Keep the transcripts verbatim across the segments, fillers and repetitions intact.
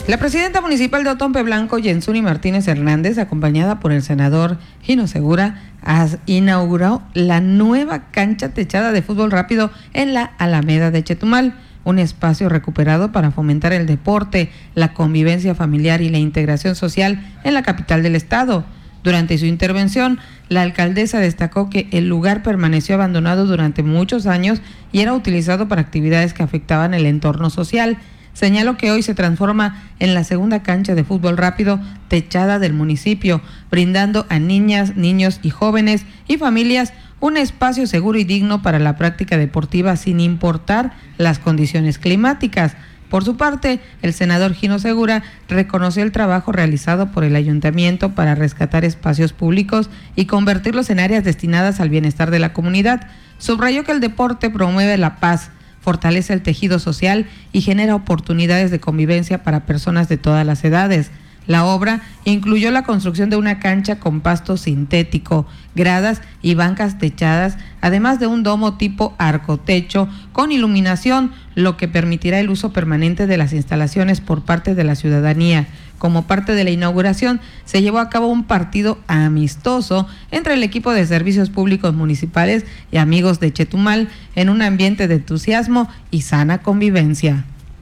La presidenta municipal de Otompe Blanco, Yensuni Martínez Hernández, acompañada por el senador Gino Segura, inauguró la nueva cancha techada de fútbol rápido en la Alameda de Chetumal, un espacio recuperado para fomentar el deporte, la convivencia familiar y la integración social en la capital del estado. Durante su intervención, la alcaldesa destacó que el lugar permaneció abandonado durante muchos años y era utilizado para actividades que afectaban el entorno social. Señaló que hoy se transforma en la segunda cancha de fútbol rápido techada del municipio, brindando a niñas, niños y jóvenes y familias un espacio seguro y digno para la práctica deportiva sin importar las condiciones climáticas. Por su parte, el senador Gino Segura reconoció el trabajo realizado por el ayuntamiento para rescatar espacios públicos y convertirlos en áreas destinadas al bienestar de la comunidad. Subrayó que el deporte promueve la paz, fortalece el tejido social y genera oportunidades de convivencia para personas de todas las edades. La obra incluyó la construcción de una cancha con pasto sintético, gradas y bancas techadas, además de un domo tipo arcotecho con iluminación, lo que permitirá el uso permanente de las instalaciones por parte de la ciudadanía. Como parte de la inauguración, se llevó a cabo un partido amistoso entre el equipo de servicios públicos municipales y amigos de Chetumal en un ambiente de entusiasmo y sana convivencia.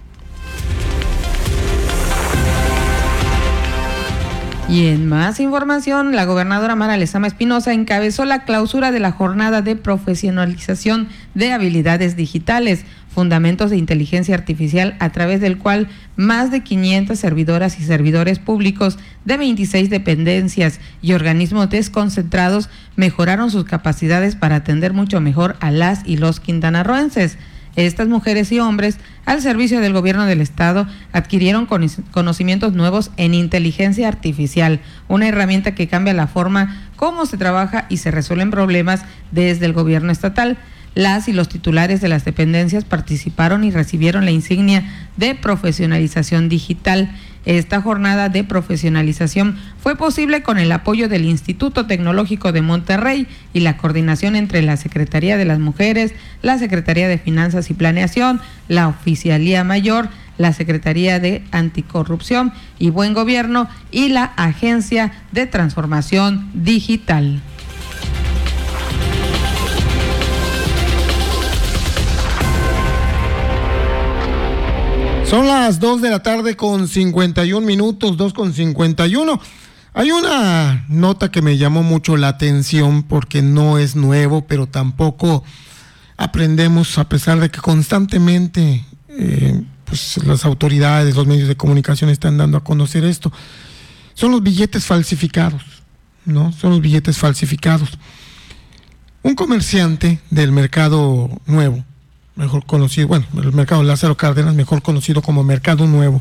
Y en más información, la gobernadora Mara Lezama Espinosa encabezó la clausura de la jornada de profesionalización de habilidades digitales, fundamentos de inteligencia artificial, a través del cual más de quinientas servidoras y servidores públicos de veintiséis dependencias y organismos desconcentrados mejoraron sus capacidades para atender mucho mejor a las y los quintanarroenses. Estas mujeres y hombres, al servicio del gobierno del estado, adquirieron conocimientos nuevos en inteligencia artificial, una herramienta que cambia la forma como se trabaja y se resuelven problemas desde el gobierno estatal. Las y los titulares de las dependencias participaron y recibieron la insignia de profesionalización digital. Esta jornada de profesionalización fue posible con el apoyo del Instituto Tecnológico de Monterrey y la coordinación entre la Secretaría de las Mujeres, la Secretaría de Finanzas y Planeación, la Oficialía Mayor, la Secretaría de Anticorrupción y Buen Gobierno y la Agencia de Transformación Digital. Son las dos de la tarde con cincuenta y un minutos, dos con cincuenta y uno. Hay una nota que me llamó mucho la atención porque no es nuevo, pero tampoco aprendemos, a pesar de que constantemente eh, pues las autoridades, los medios de comunicación están dando a conocer esto. Son los billetes falsificados, ¿no? Son los billetes falsificados. Un comerciante del Mercado Nuevo, mejor conocido, bueno, el Mercado Lázaro Cárdenas, mejor conocido como Mercado Nuevo,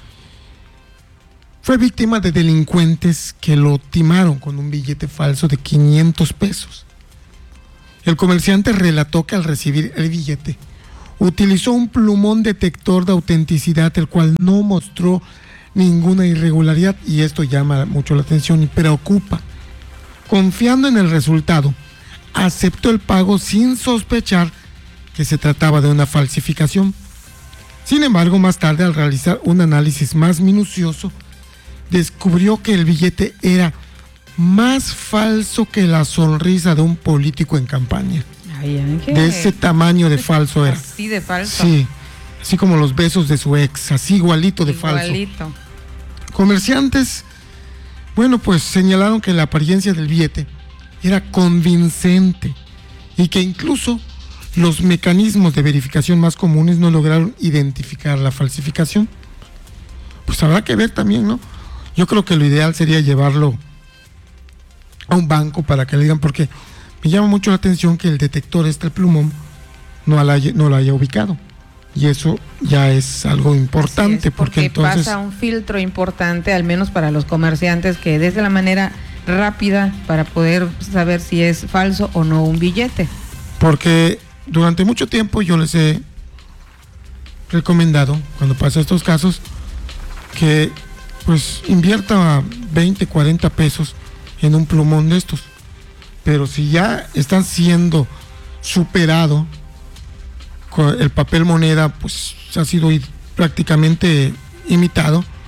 fue víctima de delincuentes que lo timaron con un billete falso de quinientos pesos. El comerciante relató que al recibir el billete utilizó un plumón detector de autenticidad, el cual no mostró ninguna irregularidad, y esto llama mucho la atención y preocupa. Confiando en el resultado, aceptó el pago sin sospechar que se trataba de una falsificación. Sin embargo, más tarde, al realizar un análisis más minucioso, descubrió que el billete era más falso que la sonrisa de un político en campaña. Ay, ¿qué? De ese tamaño de falso era. Así de falso. Sí, así como los besos de su ex, así igualito de igualito. falso. Comerciantes, bueno, pues señalaron que la apariencia del billete era convincente y que incluso los mecanismos de verificación más comunes no lograron identificar la falsificación. Pues habrá que ver también, ¿no? Yo creo que lo ideal sería llevarlo a un banco para que le digan, porque me llama mucho la atención que el detector, este el plumón, no lo haya, no lo haya ubicado. Y eso ya es algo importante. Es, porque, porque entonces pasa un filtro importante, al menos para los comerciantes, que desde la manera rápida para poder saber si es falso o no un billete. Porque durante mucho tiempo yo les he recomendado, cuando pasa estos casos, que pues invierta veinte, cuarenta pesos en un plumón de estos. Pero si ya están siendo superado, el papel moneda pues ha sido prácticamente imitado,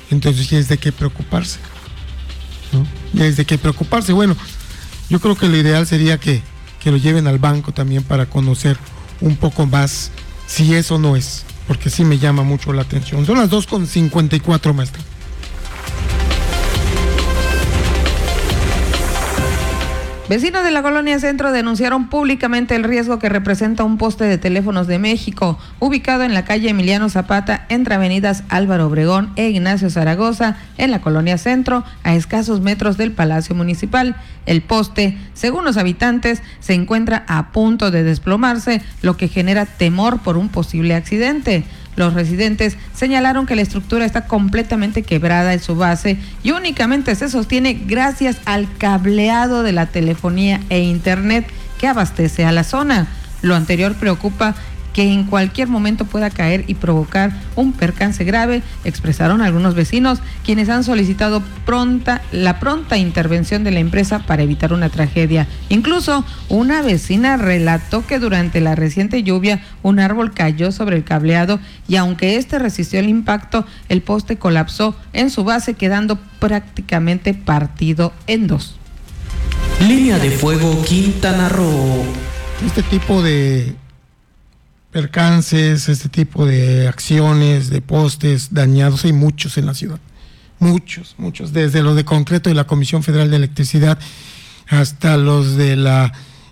entonces ya es de qué preocuparse, ¿no? Ya es de qué preocuparse. Bueno, yo creo que lo ideal sería que, que lo lleven al banco también para conocer un poco más si eso no es, porque sí me llama mucho la atención. Son las dos con cincuenta y cuatro, maestra. Vecinos de la Colonia Centro denunciaron públicamente el riesgo que representa un poste de teléfonos de México, ubicado en la calle Emiliano Zapata, entre avenidas Álvaro Obregón e Ignacio Zaragoza, en la Colonia Centro, a escasos metros del Palacio Municipal. El poste, según los habitantes, se encuentra a punto de desplomarse, lo que genera temor por un posible accidente. Los residentes señalaron que la estructura está completamente quebrada en su base y únicamente se sostiene gracias al cableado de la telefonía e internet que abastece a la zona. Lo anterior preocupa que en cualquier momento pueda caer y provocar un percance grave, expresaron algunos vecinos, quienes han solicitado pronta, la pronta intervención de la empresa para evitar una tragedia. Incluso una vecina relató que durante la reciente lluvia un árbol cayó sobre el cableado y aunque este resistió el impacto, el poste colapsó en su base, quedando prácticamente partido en dos. Línea de fuego Quintana Roo. Este tipo de percances, este tipo de acciones, de postes dañados, hay muchos en la ciudad, muchos, muchos, desde los de concreto de la Comisión Federal de Electricidad hasta los de la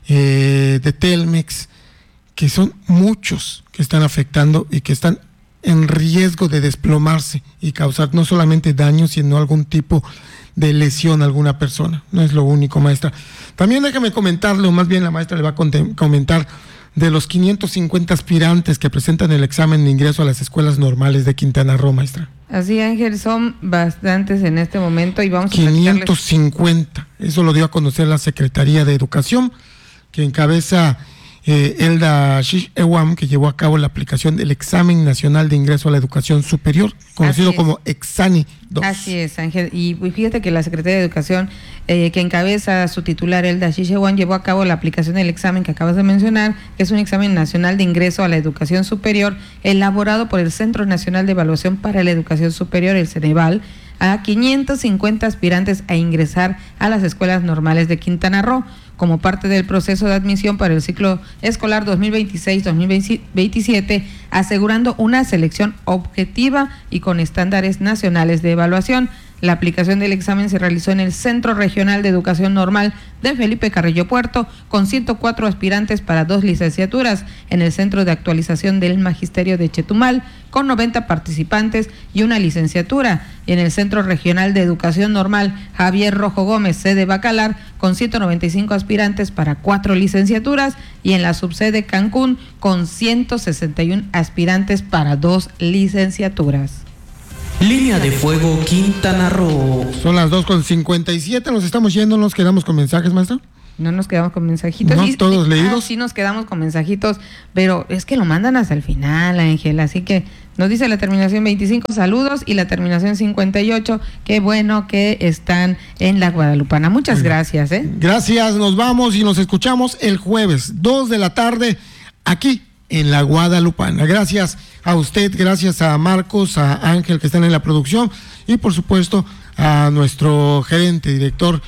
eh, de Telmex, que son muchos que están afectando y que están en riesgo de desplomarse y causar no solamente daño, sino algún tipo de lesión a alguna persona. No es lo único, maestra. También déjame comentarle, o más bien la maestra le va a comentar, de los quinientos cincuenta aspirantes que presentan el examen de ingreso a las escuelas normales de Quintana Roo, maestra. Así, Ángel, son bastantes en este momento y vamos a quinientos cincuenta, eso lo dio a conocer la Secretaría de Educación, que encabeza eh, Elda Shish Ewam, que llevó a cabo la aplicación del Examen Nacional de Ingreso a la Educación Superior, conocido como Exani dos. Así es, Ángel, y fíjate que la Secretaría de Educación, eh, que encabeza su titular, Elda Shish Ewam, llevó a cabo la aplicación del examen que acabas de mencionar, que es un examen nacional de ingreso a la educación superior, elaborado por el Centro Nacional de Evaluación para la Educación Superior, el Ceneval, a quinientos cincuenta aspirantes a ingresar a las escuelas normales de Quintana Roo, como parte del proceso de admisión para el ciclo escolar dos mil veintiséis dos mil veintisiete, asegurando una selección objetiva y con estándares nacionales de evaluación. La aplicación del examen se realizó en el Centro Regional de Educación Normal de Felipe Carrillo Puerto, con ciento cuatro aspirantes para dos licenciaturas, en el Centro de Actualización del Magisterio de Chetumal, con noventa participantes y una licenciatura, y en el Centro Regional de Educación Normal Javier Rojo Gómez, sede Bacalar, con ciento noventa y cinco aspirantes para cuatro licenciaturas, y en la subsede Cancún, con ciento sesenta y uno aspirantes para dos licenciaturas. Línea de fuego Quintana Roo. Son las dos con cincuenta y siete, nos estamos yendo, nos quedamos con mensajes, maestra. No nos quedamos con mensajitos. ¿No sí, todos sí, leídos? Ah, sí nos quedamos con mensajitos, pero es que lo mandan hasta el final, Ángel, así que nos dice la terminación veinticinco, saludos, y la terminación cincuenta y ocho, qué bueno que están en la Guadalupana. Muchas gracias, ¿eh? Gracias, nos vamos y nos escuchamos el jueves, dos de la tarde, aquí en la Guadalupana. Gracias a usted, gracias a Marcos, a Ángel, que están en la producción, y por supuesto a nuestro gerente, director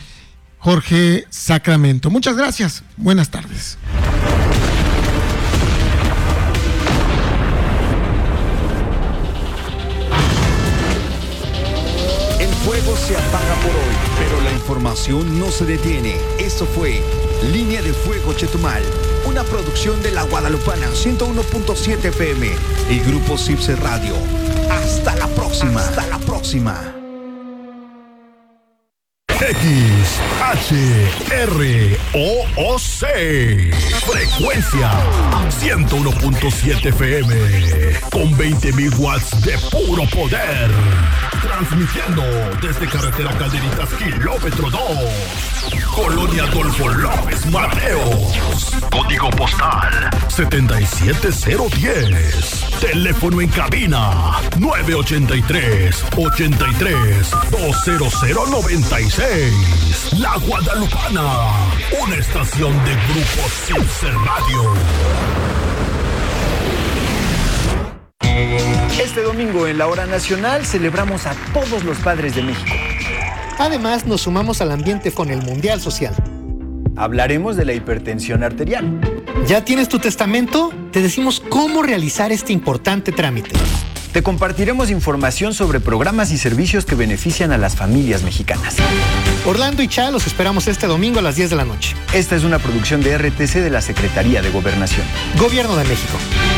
Jorge Sacramento. Muchas gracias, buenas tardes. El fuego se apaga por hoy, pero la información no se detiene. Eso fue Línea de Fuego Chetumal, una producción de la Guadalupana ciento uno punto siete F M y Grupo Cipse Radio. Hasta la próxima. Hasta la próxima. X H R O O C, frecuencia ciento uno punto siete F M, con veinte mil watts de puro poder, transmitiendo desde carretera Calderitas, kilómetro dos, Colonia Adolfo López Mateos, código postal setenta y siete cero diez, teléfono en cabina nueve ochenta y tres, ochenta y tres, dos cero noventa y seis. La Guadalupana, una estación de Grupo Cipse Radio. Este domingo en la Hora Nacional celebramos a todos los padres de México. Además, nos sumamos al ambiente con el Mundial Social. Hablaremos de la hipertensión arterial. ¿Ya tienes tu testamento? Te decimos cómo realizar este importante trámite. Te compartiremos información sobre programas y servicios que benefician a las familias mexicanas. Orlando y Cha los esperamos este domingo a las diez de la noche. Esta es una producción de R T C de la Secretaría de Gobernación. Gobierno de México.